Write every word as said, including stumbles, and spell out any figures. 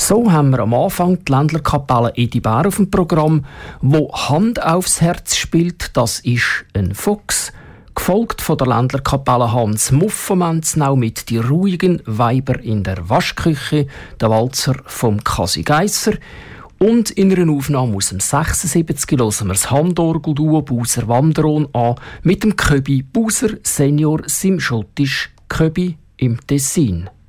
So haben wir am Anfang die Ländlerkapelle Edi Bär auf dem Programm, wo Hand aufs Herz spielt. Das ist ein Fuchs. Gefolgt von der Ländlerkapelle Hans Muff vom Enznau mit «Die ruhigen Weiber in der Waschküche», der Walzer vom Kasi Geisser. Und in einer Aufnahme aus dem sechsundsiebzig hören wir das Handorgelduo Buser Wanderon an mit dem Köbi Buser Senior sim Schottisch Köbi im Tessin.